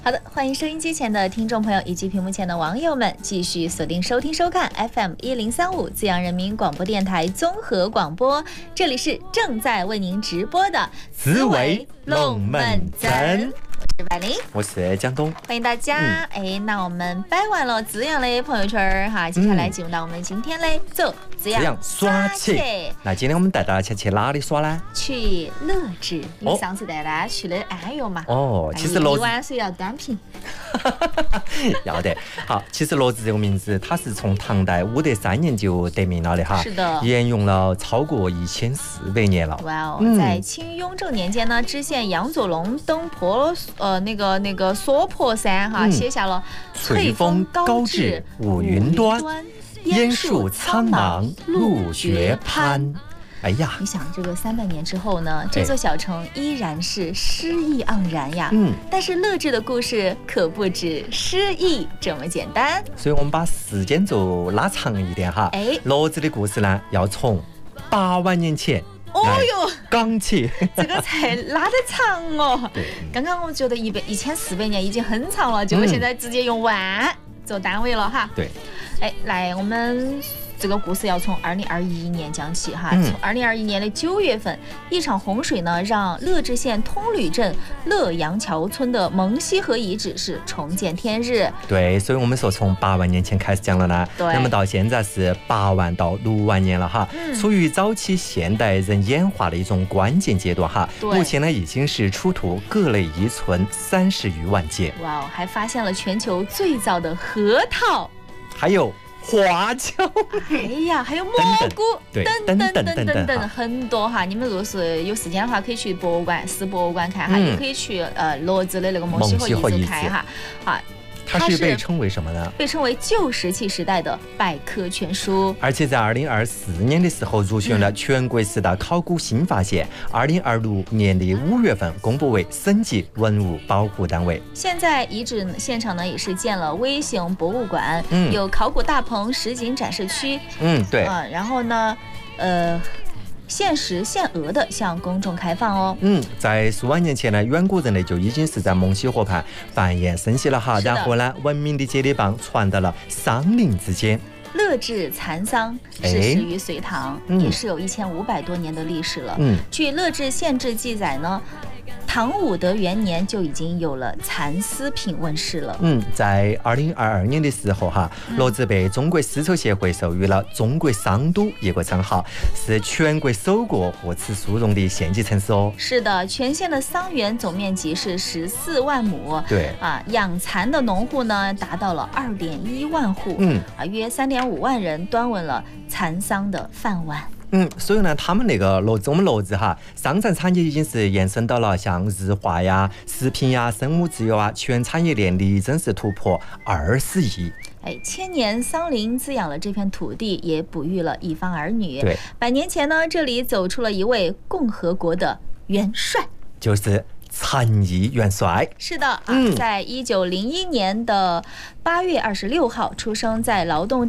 好的，欢迎收音机前的听众朋友以及屏幕前的网友们继续锁定收听收看 FM1035资阳人民广播电台综合广播，这里是正在为您直播的思维龙门阵。 我是百灵， 我是江东， 欢迎大家。那我们摆完了资阳的朋友圈哈，接下来进入到我们今天的走资阳耍起。 那今天我们带大家去哪里耍呢？ 去乐至，因为上次带大家去了安岳嘛。 其实乐至一碗水要单瓶。 要得。好，其实乐至这个名字，它是从唐代武德3年就得名了的哈。 是的。 沿用了超过1400年了。 哇哦，在清雍正年间呢，知县杨左龙登那个娑婆山哈，写下了翠峰高致五云端，烟树苍茫路绝攀。哎呀， 你想这个300年之后呢，这座小城依然是诗意盎然呀。但是乐至的故事可不止诗意这么简单。 所以我们把时间轴拉长一点哈。乐至的故事呢，要从8万年前。哦哟，讲起这个才拉得长哦。刚刚我们觉得1400年已经很长了，结果现在直接用万做单位了哈。 对， 来，我们这个故事要从2021年讲起哈。从2021年的9月份，一场洪水呢，让乐至县通吕镇乐阳桥村的蒙西河遗址是重见天日。 对，所以我们说从8万年前开始讲了呢。那么到现在是8万到6万年了哈，处于早期现代人演化的一种关键阶段哈。目前呢，已经是出土各类遗存30余万件。 哇哦，还发现了全球最早的核桃， 还有花椒， 还有蘑菇，等很多哈。你们如果是有时间的话，可以去博物馆看哈，也可以去乐至的那个蒙西河遗址看哈。 它是被称为什么呢？ 被称为旧石器时代的百科全书， 而且在2024年的时候入选了全国10大考古新发现，2026年的5月份公布为省级文物保护单位。 现在遗址现场呢也是建了微型博物馆，有考古大棚、实景展示区。 对。 然后呢，限时限额的向公众开放哦。 在数万年前呢，远古人类就已经是在蒙西河畔繁衍生息了哈。然后呢，文明的接力棒传到了桑林之间。 乐至蚕桑是始于隋唐，也是有1500多年的历史了。据乐至县志记载呢，唐武德元年就已经有了蚕丝品问世了。 在2022年的时候哈，乐至被中国丝绸协会授予了中国商都一个称号，是全国首个获此殊荣的县级城市哦。 是的，全县的桑园总面积是14万亩。 对养蚕的农户呢达到了2.1万户。约3.5万人端稳了蚕桑的饭碗。 所以呢，他们那个我们乐至哈，桑蚕产业已经是延伸到了像日化呀、食品呀、生物制药啊，全产业链力争是突破20亿。 千年桑林滋养了这片土地，也哺育了一方儿女。 对 ，100年前呢，这里走出了一位共和国的元帅， 就是陈毅元帅。 是的在1901年的8月26号出生在劳动